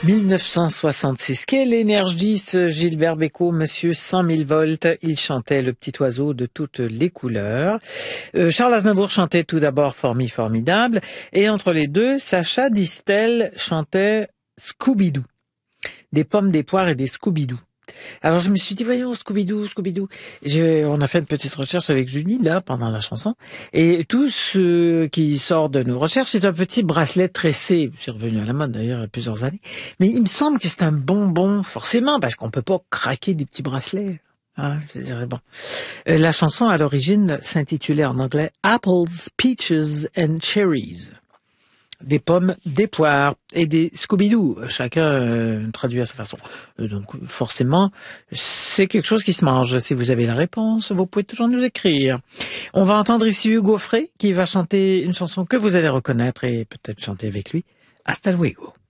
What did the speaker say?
1966. Quelle énergie ce Gilbert Bécaud, monsieur 100 000 volts. Il chantait Le petit oiseau de toutes les couleurs. Charles Aznavour chantait tout d'abord Formidable. Et entre les deux, Sacha Distel chantait Scooby-Doo. Des pommes, des poires et des Scooby-Doo. Alors je me suis dit, voyons, Scooby-Doo. On a fait une petite recherche avec Julie, là, pendant la chanson. Et tout ce qui sort de nos recherches, c'est un petit bracelet tressé. C'est revenu à la mode, d'ailleurs, il y a plusieurs années. Mais il me semble que c'est un bonbon, forcément, parce qu'on peut pas craquer des petits bracelets. Hein, je dirais bon. La chanson, à l'origine, s'intitulait en anglais Apples, Peaches and Cherries. Des pommes, des poires et des Scooby-Doo. Chacun traduit à sa façon. Donc forcément, c'est quelque chose qui se mange. Si vous avez la réponse, vous pouvez toujours nous écrire. On va entendre ici Hugo Frey qui va chanter une chanson que vous allez reconnaître et peut-être chanter avec lui. Hasta luego.